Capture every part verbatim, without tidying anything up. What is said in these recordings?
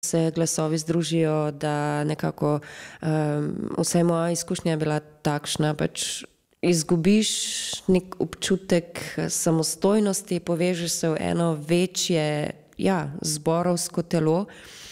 se glasovi združijo, da nekako um, vse moja izkušnja je bila takšna, pač izgubiš nek občutek samostojnosti, povežeš se v eno večje, ja, zborovsko telo.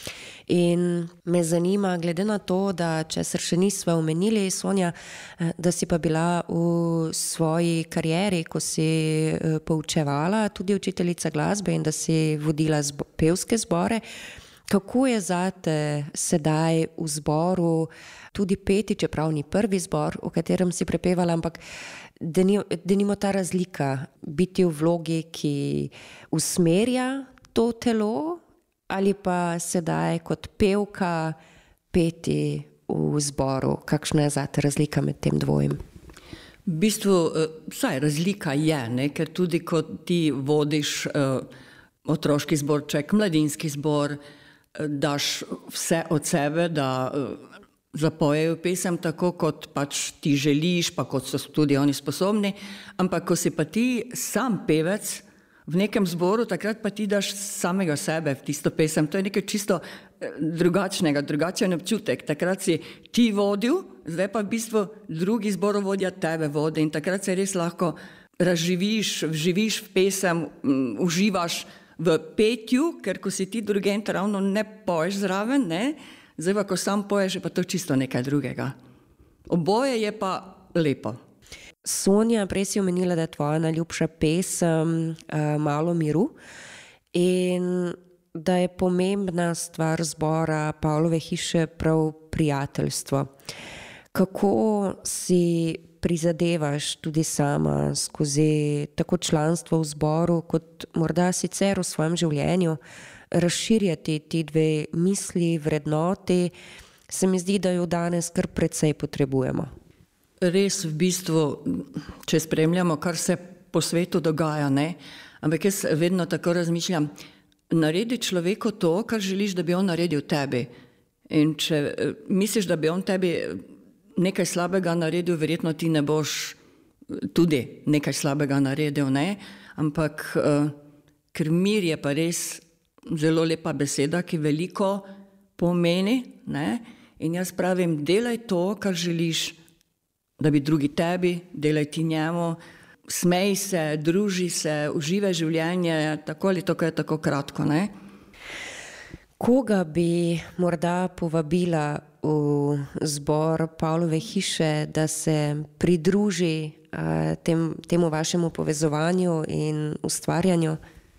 In me zanima, glede na to, da česar še nisva omenili, Sonja, da si pa bila v svoji karieri, ko si poučevala, tudi učiteljica glasbe in da si vodila zbo- pevske zbore. Kako je zate sedaj v zboru tudi peti, čeprav ni prvi zbor, v katerem si prepevala, ampak denimo ta razlika, biti v vlogi, ki usmerja to telo, ali pa sedaj kot pevka peti v zboru? Kakšna je zate razlika med tem dvojem? V bistvu, saj razlika je, ne? Ker tudi ko ti vodiš uh, otroški zborček, mladinski zbor, daš vse od sebe, da uh, zapojejo pesem tako, kot pač ti želiš, pa kot so tudi oni sposobni, ampak ko si pa ti sam pevec v nekem zboru, takrat pa ti daš samega sebe v tisto pesem. To je nekaj čisto drugačnega, drugačen občutek. Takrat si ti vodil, zdaj pa v bistvu drugi zborovodja tebe vodi in takrat se res lahko razživiš, vživiš v pesem, uživaš v petju, ker ko si ti dirigent, ravno ne poješ zraven, ne? Zdaj pa, ko sam poješ, je pa to čisto nekaj drugega. Oboje je pa lepo. Sonja, prej si omenila, da je tvoja najljubša pesem uh, Malo miru in da je pomembna stvar zbora Pavlove hiše prav prijateljstvo. Kako si prizadevaš tudi sama skozi tako članstvo v zboru, kot morda sicer v svojem življenju, razširjati ti dve misli, vrednoti? Se mi zdi, da jo danes kar precej potrebujemo. Res v bistvu, če spremljamo, kar se po svetu dogaja, ne? Ampak jaz vedno tako razmišljam, naredi človeku to, kar želiš, da bi on naredil tebi. In če misliš, da bi on tebi nekaj slabega naredil, verjetno ti ne boš tudi nekaj slabega naredil, ne? Ampak ker mir je pa res zelo lepa beseda, ki veliko pomeni, ne? In jaz pravim, delaj to, kar želiš, da bi drugi tebi, delaj ti njemu, smej se, druži se, uživaj življenje, tako ali tako je tako kratko, ne? Koga bi morda povabila v zbor Pavlove hiše, da se pridruži uh, tem, temu vašemu povezovanju in ustvarjanju?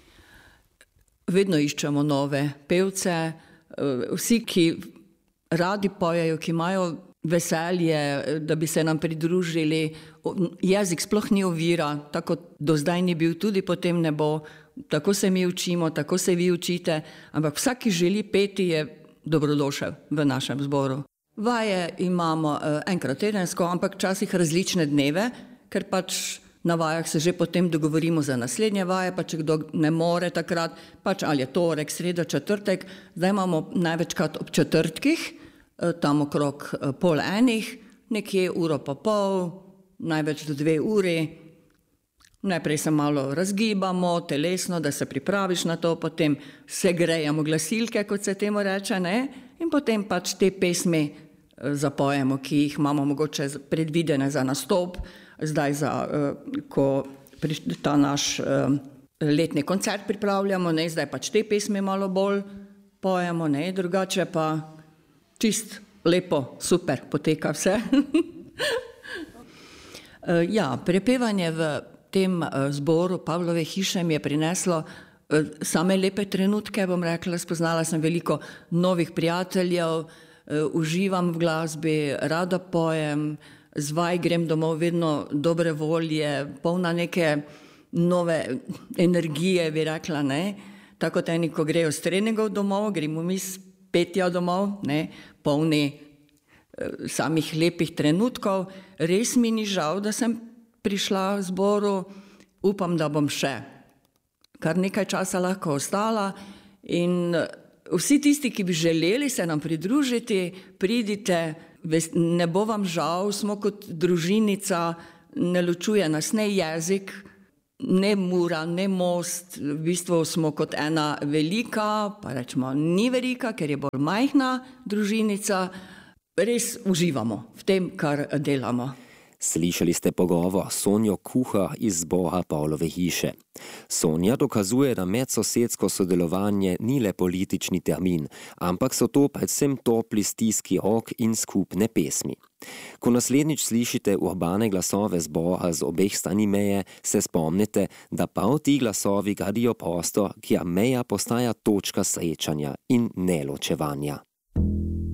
Vedno iščemo nove pevce, vsi, ki radi pojejo, ki imajo veselje, da bi se nam pridružili. Jezik sploh ni ovira, tako do zdaj ni bil, tudi potem ne bo. Tako se mi učimo, tako se vi učite, ampak vsak, ki želi peti, je dobrodošel v našem zboru. Vaje imamo enkrat tedensko, ampak včasih različne dneve, ker pač na vajah se že potem dogovorimo za naslednje vaje, pa če kdo ne more takrat, pač ali je torek, sreda, četrtek, zdaj imamo največkrat ob četrtkih, tam okrog pol enih, nekje uro pa pol, največ do dve uri. Najprej se malo razgibamo, telesno, da se pripraviš na to, potem se grejemo glasilke, kot se temu reče, ne? In potem pač te pesmi zapojemo, ki jih imamo mogoče predvidene za nastop, zdaj za, ko ta naš letni koncert pripravljamo, ne? Zdaj pač te pesmi malo bolj pojemo, ne? Drugače pa čist lepo, super, poteka vse. Ja, prepevanje v tem zboru Pavlove hiše mi je prineslo same lepe trenutke, bom rekla, spoznala sem veliko novih prijateljev, uživam v glasbi, rada pojem, z vaj grem domov vedno dobre volje, polna neke nove energije, bi rekla, ne. Tako kot eni, ko grejo s treningov domov, gremo mi s petja domov, ne, polni samih lepih trenutkov. Res mi ni žal, da sem prišla v zboru, upam, da bom še kar nekaj časa lahko ostala in vsi tisti, ki bi želeli se nam pridružiti, pridite, ne bo vam žal, smo kot družinica, ne ločuje nas ne jezik, ne mura, ne most, v bistvu smo kot ena velika, pa rečemo ni velika, ker je bolj majhna družinica, res uživamo v tem, kar delamo. Slišali ste pogovor Sonjo Kuhar iz zbora Pavlove hiše. Sonja dokazuje, da medsosedsko sodelovanje ni le politični termin, ampak so to predvsem topli stiski rok in skupne pesmi. Ko naslednjič slišite urbane glasove zbora z obeh strani meje, se spomnite, da prav ti glasovi gradijo prostor, kjer meja postaja točka srečanja in neločevanja.